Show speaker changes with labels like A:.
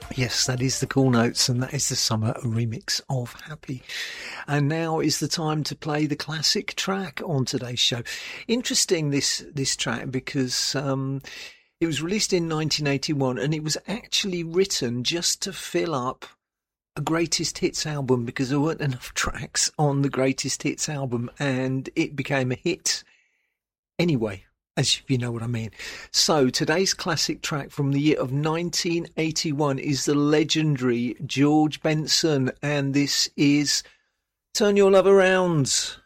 A: Yes, that is the Cool Notes, and that is the summer remix of Happy. And now is the time to play the classic track on today's show. Interesting, this track, because it was released in 1981, and it was actually written just to fill up a greatest hits album, because there weren't enough tracks on the greatest hits album, and it became a hit anyway, as you know what I mean. So today's classic track from the year of 1981 is the legendary George Benson, and this is Turn Your Love Around.